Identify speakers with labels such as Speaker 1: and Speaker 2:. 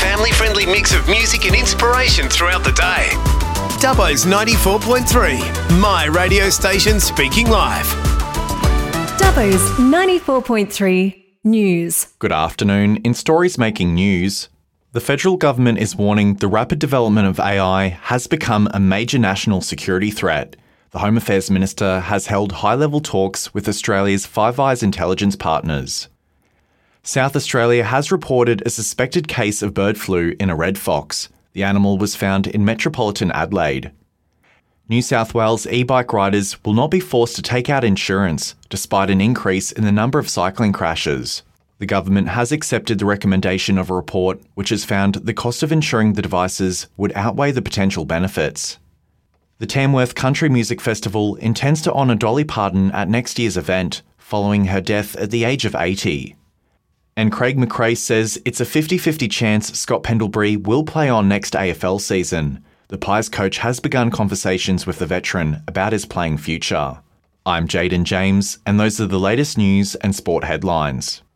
Speaker 1: family-friendly mix of music and inspiration throughout the day. Dubbo's 94.3, my radio station speaking live.
Speaker 2: Dubbo's 94.3 News.
Speaker 3: Good afternoon. In stories making news, the federal government is warning the rapid development of AI has become a major national security threat. The Home Affairs Minister has held high-level talks with Australia's Five Eyes intelligence partners. South Australia has reported a suspected case of bird flu in a red fox. The animal was found in metropolitan Adelaide. New South Wales e-bike riders will not be forced to take out insurance, despite an increase in the number of cycling crashes. The government has accepted the recommendation of a report which has found the cost of insuring the devices would outweigh the potential benefits. The Tamworth Country Music Festival intends to honour Dolly Parton at next year's event, following her death at the age of 80. And Craig McRae says it's a 50-50 chance Scott Pendlebury will play on next AFL season. The Pies coach has begun conversations with the veteran about his playing future. I'm Jaden James, and those are the latest news and sport headlines.